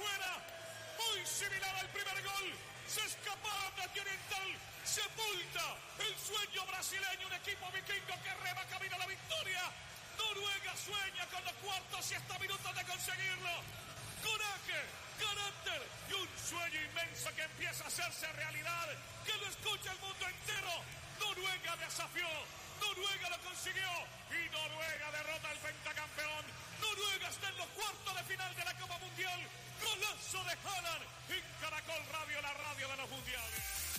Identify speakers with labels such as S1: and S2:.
S1: afuera. Muy similar al primer gol. Se escaparon de Oriental. Sepulta el sueño brasileño. Un equipo vikingo que rema camino a la victoria. Noruega sueña con los cuartos y hasta minutos de conseguirlo. Coraje, carácter y un sueño inmenso que empieza a hacerse realidad. Que lo escucha el mundo entero. Noruega desafió. Noruega lo consiguió y Noruega derrota al pentacampeón. Noruega está en los cuartos de final de la Copa Mundial. Golazo de Haaland en Caracol Radio, la radio de los mundiales.